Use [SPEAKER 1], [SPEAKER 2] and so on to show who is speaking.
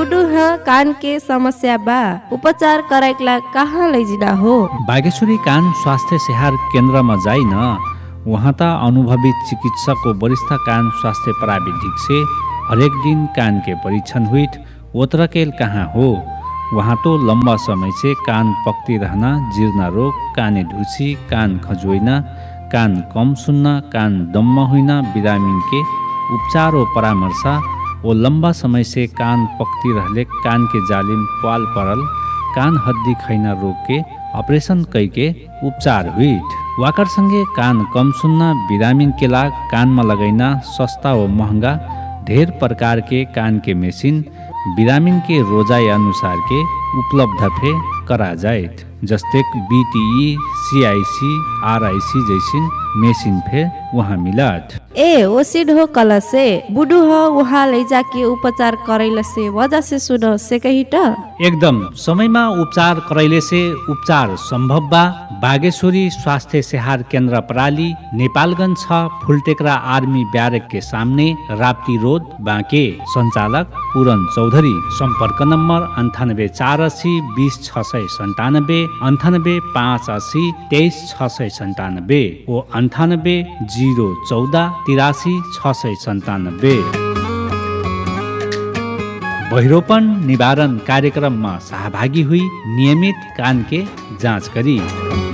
[SPEAKER 1] बुडू ह कान के समस्या बा उपचार कराइकला कहाँ लैजिना हो?
[SPEAKER 2] बागेश्वरी कान स्वास्थ्य सेहार केन्द्रमा जाइ न। वहाँ त अनुभवी चिकित्सक को वरिष्ठ कान स्वास्थ्य प्राविधिक से हरेक दिन कान के परीक्षण हुईट ओतरकेल कहाँ हो। वहाँ तो लंबा समय से कान पकती रहना, जीर्ण रोग, काने ढुसी, कान खजुइना, कान कम सुन्न, कान दम्म हुइना, बिरामीन के उपचार और परामर्श वो लंबा समय से कान पकती रहले कान के जालिम पाल परल कान हड्डी खैना रोग के ऑपरेशन कई के उपचार हुईट। वाकर संगे कान कम सुन्न बिरामीन के लाग कान में लगैना सस्ता व महंगा ढेर प्रकार के कान के मेसिन बिरामीन के रोजाई अनुसार के उपलब्ध फे करा जाए, जस्ते बीटीई, सीआईसी, आरआईसी जैसिन मेसिन फे वहाँ मिलत।
[SPEAKER 1] ए ओसिड हो कल से बुडू हो वहाँ ले जाके उपचार करैले से वजह से सुनो से कही त
[SPEAKER 2] एकदम समयमा उपचार करैले से उपचार सम्भव बा। बागेश्वरी स्वास्थ्य सेहार केन्द्र प्रणाली नेपालगंज 6 फुलटेकरा आर्मी ब्यारेक के सामने राप्ती रोड बाँके। संचालक पूरन चौधरी। संपर्क नम्बर 9848 20 697 98 580 23 697 ओ 98 014 83 697। बहिरोपन निवारण कार्यक्रममा सहभागी हुई नियमित कान के जाँच करी।